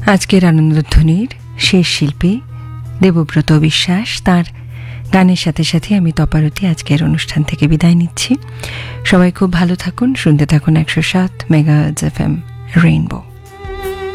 আজকের আনন্দধ্বনির শেষ শিল্পী দেবব্রত বিশ্বাস, তার গানের সাথে সাথে আমি তপারতী আজকের অনুষ্ঠান থেকে বিদায় নিচ্ছি। সবাই খুব ভালো থাকুন, শুনতে থাকুন 107 মেগাহার্টজ FM রেইনবো।